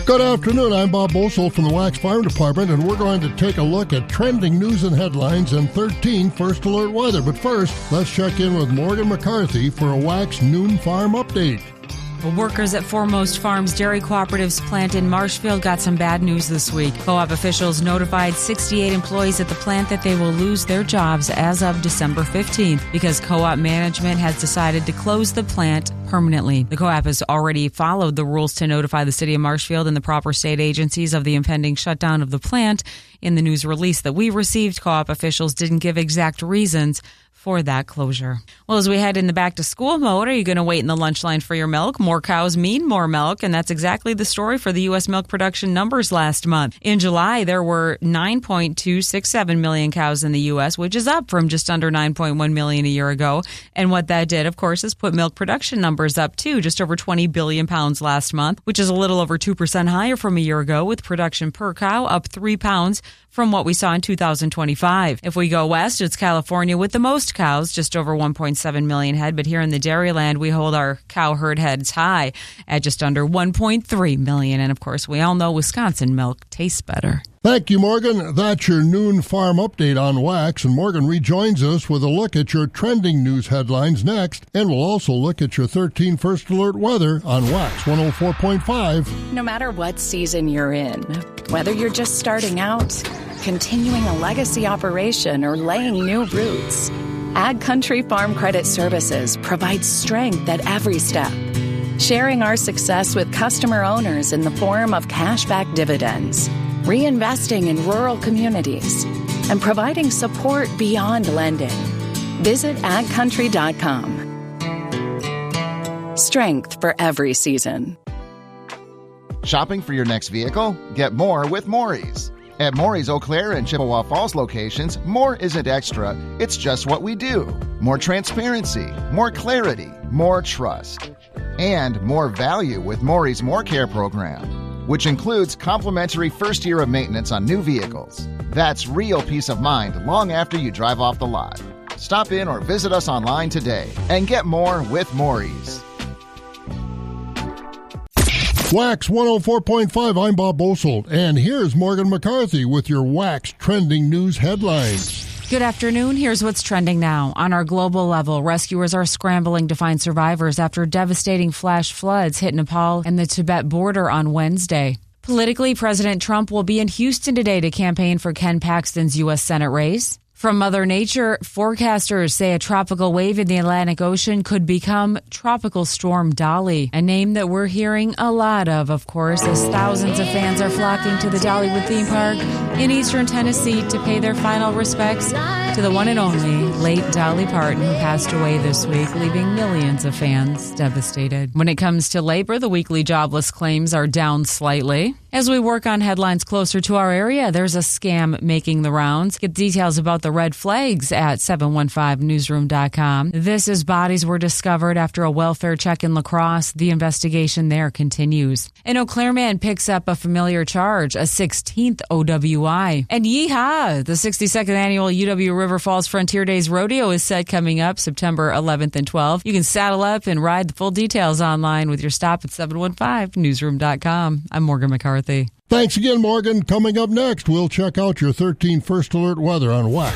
Good afternoon, I'm Bob Bosold from the Wax Farm Department, and we're going to take a look at trending news and headlines and 13 First Alert weather. But first, let's check in with Morgan McCarthy for a Wax Noon Farm update. Workers at Foremost Farms Dairy Cooperative's plant in Marshfield got some bad news this week. Co-op officials notified 68 employees at the plant that they will lose their jobs as of December 15th because co-op management has decided to close the plant permanently. The co-op has already followed the rules to notify the city of Marshfield and the proper state agencies of the impending shutdown of the plant. In the news release that we received, co-op officials didn't give exact reasons for that closure. Well, as we head in the back-to-school mode, are you going to wait in the lunch line for your milk? More cows mean more milk, and that's exactly the story for the U.S. milk production numbers last month. In July, there were 9.267 million cows in the U.S., which is up from just under 9.1 million a year ago. And what that did, of course, is put milk production numbers up, too, just over 20 billion pounds last month, which is a little over 2% higher from a year ago, with production per cow up 3 pounds from what we saw in 2025. If we go west, it's California with the most cows, just over 1.7 million head. But here in the Dairyland, we hold our cow herd heads high at just under 1.3 million. And of course, we all know Wisconsin milk tastes better. Thank you, Morgan. That's your noon farm update on Wax. And Morgan rejoins us with a look at your trending news headlines next. And we'll also look at your 13 First Alert weather on Wax 104.5. No matter what season you're in, whether you're just starting out, continuing a legacy operation, or laying new roots, Ag Country Farm Credit Services provides strength at every step, sharing our success with customer owners in the form of cashback dividends, reinvesting in rural communities, and providing support beyond lending. Visit agcountry.com. Strength for every season. Shopping for your next vehicle? Get more with Maury's. At Maury's Eau Claire and Chippewa Falls locations, more isn't extra, it's just what we do. More transparency, more clarity, more trust, and more value with Maury's More Care program, which includes complimentary first year of maintenance on new vehicles. That's real peace of mind long after you drive off the lot. Stop in or visit us online today and get more with Maury's. Wax 104.5, I'm Bob Bosold, and here's Morgan McCarthy with your Wax trending news headlines. Good afternoon. Here's what's trending now. On our global level, rescuers are scrambling to find survivors after devastating flash floods hit Nepal and the Tibet border on Wednesday. Politically, President Trump will be in Houston today to campaign for Ken Paxton's U.S. Senate race. From Mother Nature, forecasters say a tropical wave in the Atlantic Ocean could become Tropical Storm Dolly, a name that we're hearing a lot of course, as thousands of fans are flocking to the Dollywood theme park in eastern Tennessee to pay their final respects to the one and only late Dolly Parton, who passed away this week, leaving millions of fans devastated. When it comes to labor, the weekly jobless claims are down slightly. As we work on headlines closer to our area, there's a scam making the rounds. Get details about the red flags at 715newsroom.com. This is bodies were discovered after a welfare check in La Crosse. The investigation there continues. An Eau Claire man picks up a familiar charge, a 16th OWI. And yeehaw! The 62nd annual UW River Falls Frontier Days Rodeo is set coming up September 11th and 12th. You can saddle up and ride. The full details online with your stop at 715newsroom.com. I'm Morgan McCarthy. Thanks again, Morgan. Coming up next, we'll check out your 13 First Alert weather on Wax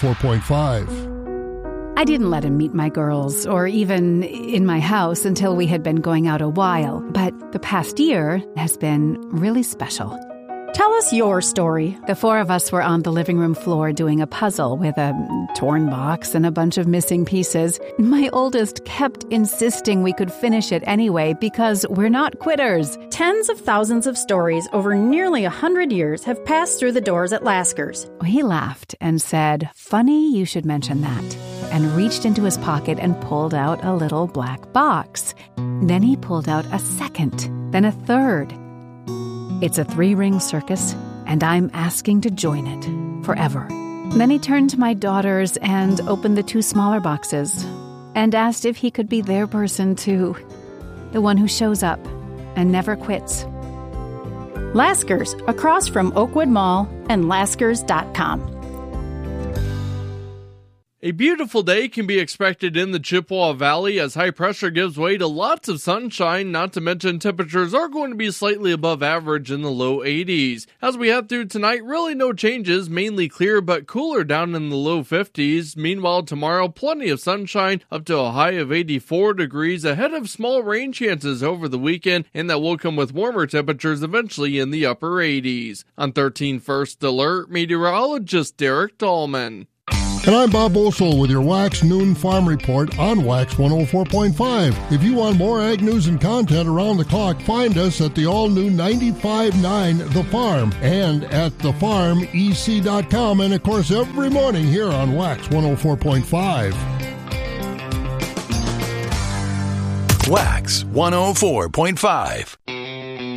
104.5. I didn't let him meet my girls, or even in my house, until we had been going out a while. But the past year has been really special. Tell us your story. The four of us were on the living room floor doing a puzzle with a torn box and a bunch of missing pieces. My oldest kept insisting we could finish it anyway because we're not quitters. Tens of thousands of stories over nearly 100 years have passed through the doors at Lasker's. He laughed and said, "Funny you should mention that," and reached into his pocket and pulled out a little black box. Then he pulled out a second, then a third. It's a 3-ring circus, and I'm asking to join it forever. Then he turned to my daughters and opened the 2 smaller boxes and asked if he could be their person too, the one who shows up and never quits. Lasker's, across from Oakwood Mall and Laskers.com. A beautiful day can be expected in the Chippewa Valley as high pressure gives way to lots of sunshine, not to mention temperatures are going to be slightly above average in the low 80s. As we head through tonight, really no changes, mainly clear but cooler down in the low 50s. Meanwhile, tomorrow, plenty of sunshine up to a high of 84 degrees ahead of small rain chances over the weekend, and that will come with warmer temperatures eventually in the upper 80s. On 13 First Alert, meteorologist Derek Dahlman. And I'm Bob Bosold with your Wax Noon Farm Report on Wax 104.5. If you want more ag news and content around the clock, find us at the all-new 95.9 The Farm and at thefarmec.com, and of course every morning here on Wax 104.5. Wax 104.5.